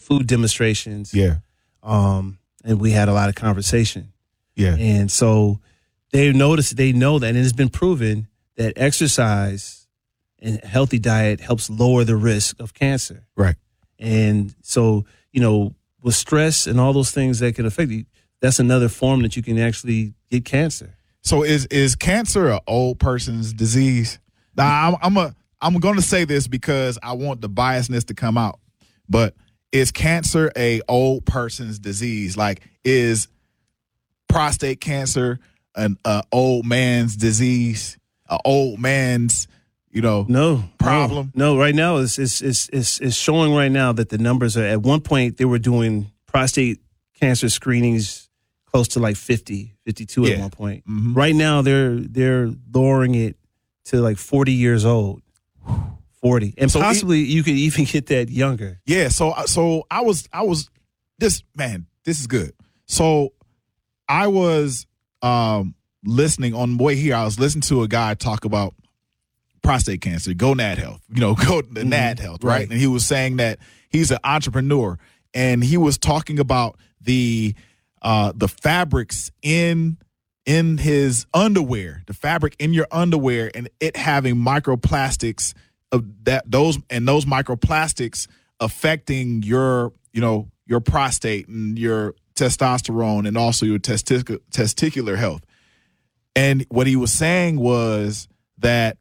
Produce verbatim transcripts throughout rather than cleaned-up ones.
food demonstrations. Yeah. Um, and we had a lot of conversation. Yeah. And so they noticed, they know that, and it's been proven that exercise and a healthy diet helps lower the risk of cancer. Right. And so, you know, with stress and all those things that can affect you, that's another form that you can actually get cancer. So is is cancer an old person's disease? Now, I'm I'm a I'm going to say this because I want the biasness to come out. But is cancer a old person's disease? Like, is prostate cancer an uh, old man's disease? An old man's, you know, no problem? No, no right now it's, it's it's it's it's showing right now that the numbers are, at one point they were doing prostate cancer screenings close to like fifty, fifty-two Yeah. at one point. Mm-hmm. Right now they're they're lowering it to like forty years old. forty. And So possibly you could even get that younger. Yeah, so so I was I was this man, this is good. So I was um listening on the way here, I was listening to a guy talk about prostate cancer, gonad health, you know, go the Mhm. N A D health, right? Right. And he was saying that he's an entrepreneur and he was talking about the uh the fabrics in in his underwear, the fabric in your underwear, and it having microplastics of that those and those microplastics affecting your, you know, your prostate and your testosterone and also your testic- testicular health. And what he was saying was that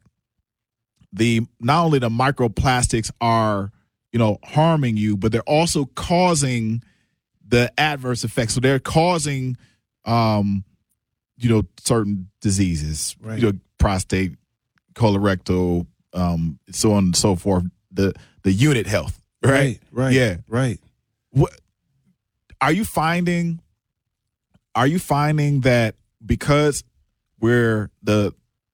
the not only the microplastics are, you know, harming you, but they're also causing the adverse effects. So they're causing um you know, certain diseases, Right. you know, prostate, colorectal, um, so on and so forth. The the unit health, right? Right. Right. Yeah. Right. What are you finding? Are you finding that because we're the,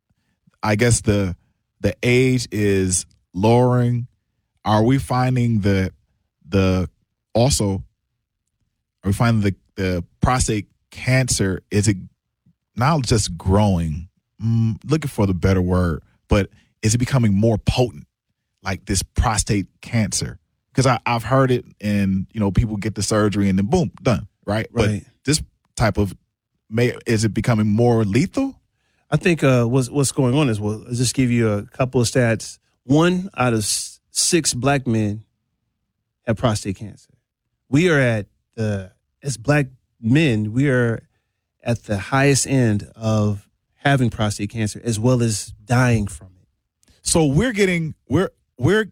I guess the the age is lowering, are we finding that the also are we finding the the prostate cancer, is it not just growing, mm, looking for the better word, but is it becoming more potent, like this prostate cancer? Because I've heard it, and you know, people get the surgery and then boom, done, right? Right. But this type of, may is it becoming more lethal? I think uh, what's what's going on is, well, I'll just give you a couple of stats. One out of s- six black men have prostate cancer. We are at the, as black men, we are at the highest end of having prostate cancer as well as dying from it. So we're getting we're we're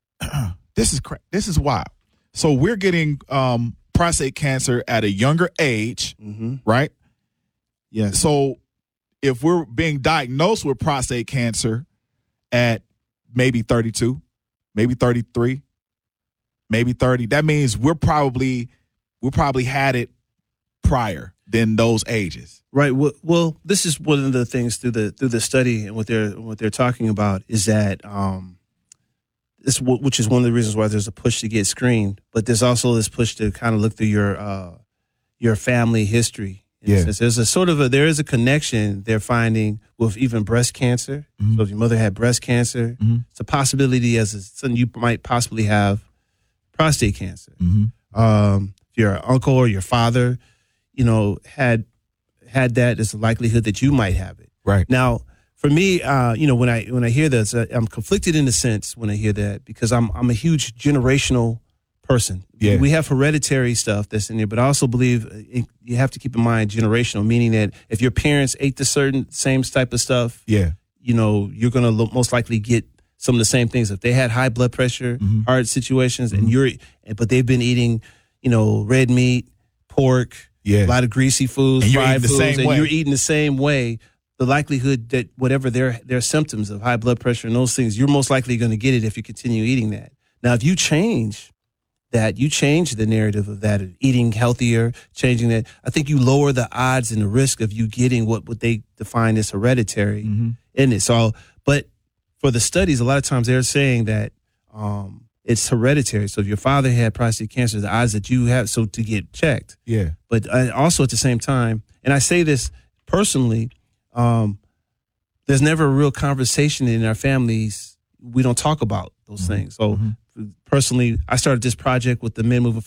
this is cra- this is wild. So we're getting um, prostate cancer at a younger age, Mm-hmm. right? Yes. So if we're being diagnosed with prostate cancer at maybe thirty-two, maybe thirty-three, maybe thirty, that means we're probably we probably had it prior than those ages. Right. Well, well, this is one of the things through the through the study and what they're what they're talking about is that um, this w- which is one of the reasons why there's a push to get screened, but there's also this push to kind of look through your uh, your family history. In a Yeah. sense. There's a sort of a there is a connection they're finding with even breast cancer. Mhm. So if your mother had breast cancer, Mhm. it's a possibility as a son you might possibly have prostate cancer. Mm-hmm. Um, if your uncle or your father, you know, had had that, there's a likelihood that you might have it. Right. Now, for me, uh, you know, when I when I hear this, uh, I'm conflicted in a sense when I hear that because I'm I'm a huge generational person. Yeah. We have hereditary stuff that's in there, but I also believe it, you have to keep in mind generational, meaning that if your parents ate the certain same type of stuff, Yeah. you know, you're going to lo- most likely get some of the same things. If they had high blood pressure, Mhm. heart situations, Mhm. and you're, but they've been eating, you know, red meat, pork, Yeah. a lot of greasy foods, And you're fried eating the foods, same and way. you're eating the same way, the likelihood that whatever their their symptoms of high blood pressure and those things, you're most likely going to get it if you continue eating that. Now, if you change that, you change the narrative of that, of eating healthier, changing that, I think you lower the odds and the risk of you getting what, what they define as hereditary Mhm. in it. So, but for the studies, a lot of times they're saying that um, it's hereditary. So if your father had prostate cancer, the odds that you have, so to get checked. Yeah. But uh, also at the same time, and I say this personally, um, there's never a real conversation in our families. We don't talk about those Mhm. things. So Mhm. personally, I started this project with the Men Moving